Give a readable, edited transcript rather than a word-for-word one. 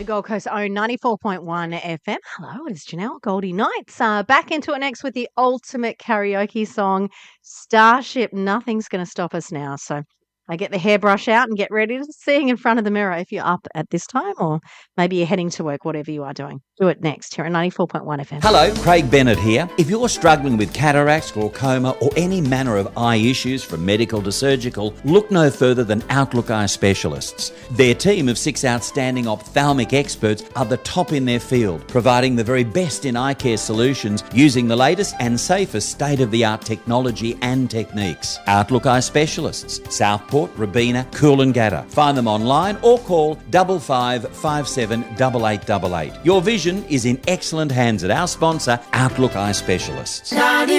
Gold Coast own 94.1 FM. Hello, it is Janelle Goldie Knights. Back into it next with the ultimate karaoke song, Starship. Nothing's going to stop us now. So I get the hairbrush out and get ready to sing in front of the mirror if you're up at this time, or maybe you're heading to work, whatever you are doing. Do it next here at 94.1 FM. Hello, Craig Bennett here. If you're struggling with cataracts, glaucoma, or any manner of eye issues from medical to surgical, look no further than Outlook Eye Specialists. Their team of 6 outstanding ophthalmic experts are the top in their field, providing the very best in eye care solutions using the latest and safest state-of-the-art technology and techniques. Outlook Eye Specialists, Southport, Robina, Coolangatta. Find them online or call 5557 8888. Your vision is in excellent hands at our sponsor, Outlook Eye Specialists.